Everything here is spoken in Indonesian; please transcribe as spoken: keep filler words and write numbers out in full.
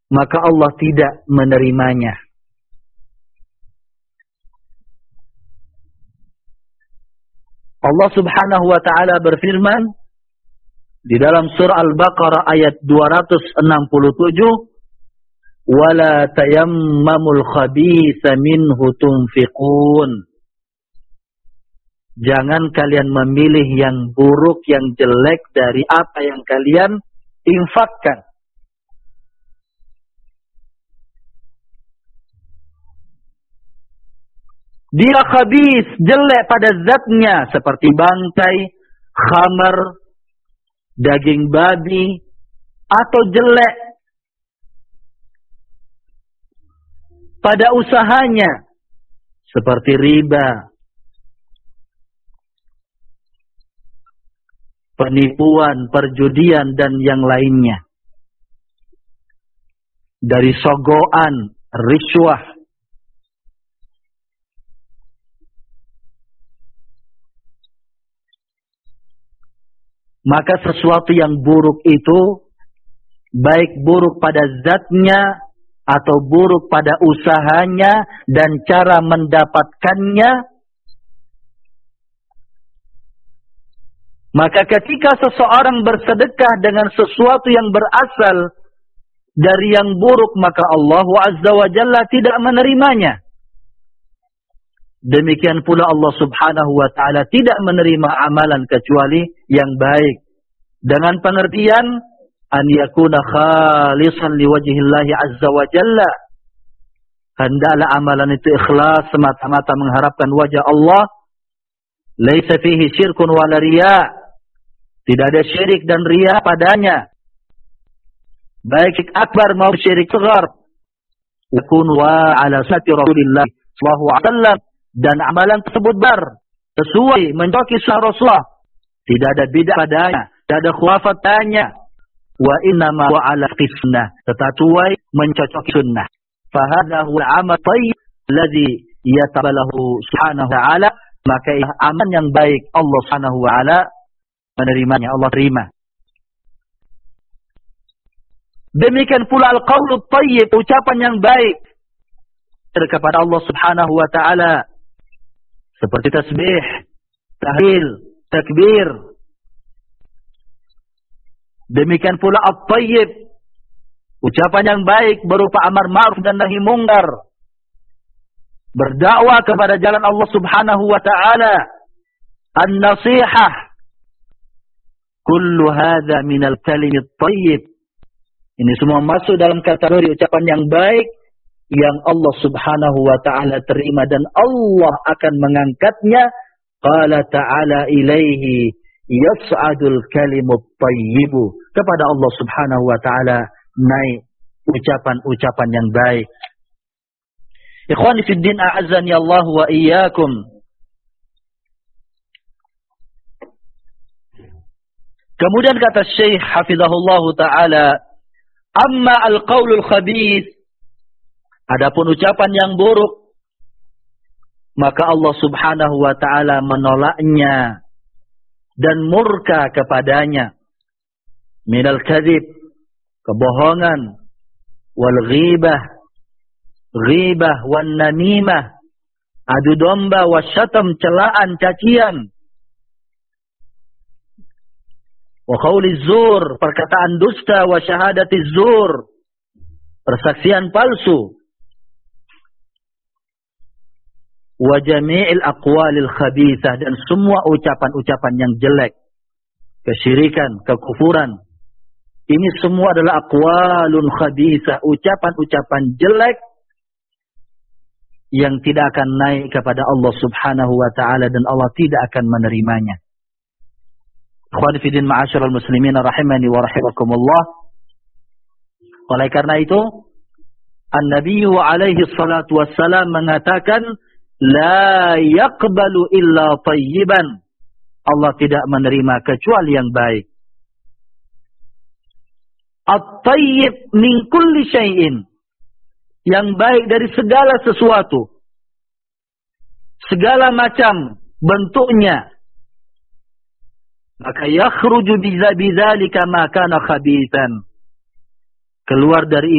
maka Allah tidak menerimanya. Allah Subhanahu wa taala berfirman di dalam surah Al-Baqarah ayat dua ratus enam puluh tujuh, "Wala tayammamul khabitha minhu tunfiqun." Jangan kalian memilih yang buruk, yang jelek dari apa yang kalian infakkan. Dia khabis, jelek pada zatnya, seperti bangkai, khamar, daging babi, atau jelek pada usahanya, seperti riba, penipuan, perjudian, dan yang lainnya. Dari sogoan, riswah, maka sesuatu yang buruk itu, baik buruk pada zatnya atau buruk pada usahanya dan cara mendapatkannya, maka ketika seseorang bersedekah dengan sesuatu yang berasal dari yang buruk, maka Allah Azza wa Jalla tidak menerimanya. Demikian pula Allah Subhanahu wa taala tidak menerima amalan kecuali yang baik, dengan pengertian an yakuna khalisan liwajhillahi azza wa jalla. Hendaklah amalan itu ikhlas, semata-mata mengharapkan wajah Allah. Laisa fihi syirkun wala riya. Tidak ada syirik dan riya padanya, baik akbar maupun syirik asghar. Yakun wa ala sunnati Rasulillah sallallahu alaihi wasallam, dan amalan tersebut bar sesuai mencoki sunnah Rasulullah. Tidak ada bid'ah padanya, tidak ada khurafat padanya. Wa inna ma wa ala sunnah, tetapi mencocoki sunnah. Fa hadha huwa amal thayyib alladhi yatabalahu subhanahu wa ta'ala, maka amal yang baik Allah Subhanahu wa ta'ala menerimanya, Allah terima. Demikian pula al-qaulu thayyib, ucapan yang baik kepada Allah Subhanahu wa ta'ala, seperti tasbih, tahlil, takbir. Demikian pula at-thayyib, ucapan yang baik berupa amar ma'ruf dan nahi mungkar, berdakwah kepada jalan Allah Subhanahu wa ta'ala, an-nasihah. Kullu hadza minal kalimit thayyib. Ini semua masuk dalam kategori ucapan yang baik yang Allah Subhanahu wa ta'ala terima dan Allah akan mengangkatnya. Qala ta'ala ilaihi yas'adul kalimut thayyibu. Kepada Allah Subhanahu wa ta'ala naik ucapan-ucapan yang baik. Ikhwani fid din, a'azzani Allah wa iyyakum. Kemudian kata Syekh hafizahullah ta'ala, amma al-qaulul khabith, adapun ucapan yang buruk, maka Allah Subhanahu wa ta'ala menolaknya dan murka kepadanya. Minal kadhib, kebohongan, wal ghibah, ghibah, wan namimah, adu domba, wasyatam, celaan, cacian, wa qawli zur, perkataan dusta, wa syahadati zur, persaksian palsu, wa jami'il aqwalil khabithah, dan semua ucapan-ucapan yang jelek, kesyirikan, kekufuran. Ini semua adalah aqwalun khabithah, ucapan-ucapan jelek yang tidak akan naik kepada Allah Subhanahu wa ta'ala dan Allah tidak akan menerimanya. Ikhwan fillah ma'asyiral muslimin rahimani wa rahimakumullah. Oleh karena itu, An-Nabi alaihi salatu wassalam mengatakan, la yaqbalu illa tayyiban. Allah tidak menerima kecuali yang baik. At-tayyib min kulli syai'in, yang baik dari segala sesuatu, segala macam bentuknya. Maka yakhruju bidzalika ma kana khabithan, keluar dari